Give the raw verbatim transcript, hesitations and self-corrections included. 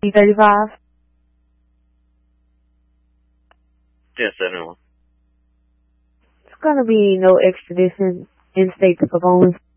thirty-five? Yes, seven one. It's going to be no extradition in state to Pavones.